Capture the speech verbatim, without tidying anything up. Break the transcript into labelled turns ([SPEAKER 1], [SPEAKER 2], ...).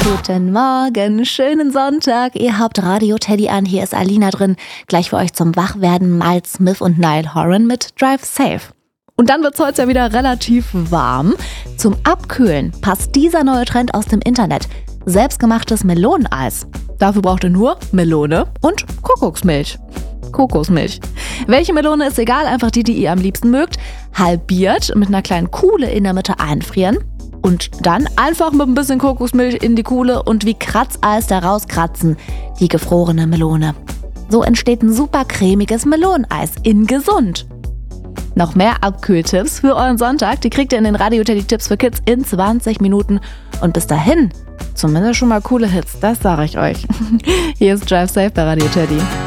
[SPEAKER 1] Guten Morgen, schönen Sonntag. Ihr habt Radio Teddy an, hier ist Alina drin. Gleich für euch zum Wachwerden Miles Smith und Niall Horan mit Drive Safe. Und dann wird's heute ja wieder relativ warm. Zum Abkühlen passt dieser neue Trend aus dem Internet. Selbstgemachtes Meloneneis. Dafür braucht ihr nur Melone und Kuckucksmilch. Kokosmilch. Welche Melone ist egal, einfach die, die ihr am liebsten mögt. Halbiert, mit einer kleinen Kuhle in der Mitte einfrieren. Und dann einfach mit ein bisschen Kokosmilch in die Kuhle und wie Kratzeis da rauskratzen, die gefrorene Melone. So entsteht ein super cremiges Meloneneis in gesund. Noch mehr Abkühltipps für euren Sonntag, die kriegt ihr in den Radio Teddy Tipps für Kids in zwanzig Minuten. Und bis dahin, zumindest schon mal coole Hits, das sage ich euch. Hier ist Drive Safe bei Radio Teddy.